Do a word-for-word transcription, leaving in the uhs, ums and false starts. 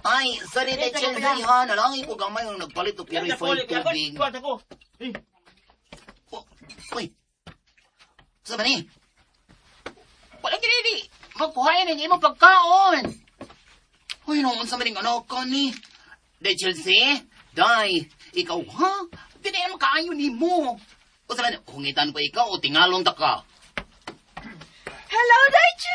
Ay, sorry, de Chelsea, ha. Nalangi ko gamay yung nagpalit o purified tubig. Kuwat ako. Eh, Oh, uy. Sa ba ni? wala kinili. Makuhain ang imong pagkaon. Uy, noon sa maning ano ko ni. De Chelsea, day, ikaw, ha? Hindi naman kaayo ni mo. O sa ba ni, hungitan ko ikaw o tingalon ta ka. Hello, Day